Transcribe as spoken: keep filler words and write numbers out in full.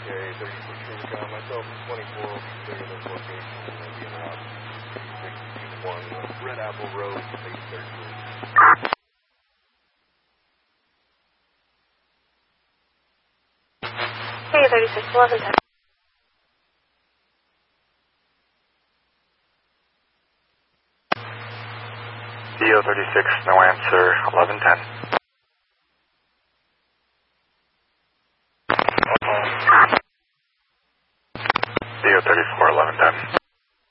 Okay, thirty-six Rubicon, myself and twenty-four will be clear those locations and they'll be in route six two one Red Apple Road, Space thirteen. Hey, thirty-six eleven ten. D O thirty-six, no answer, eleven ten.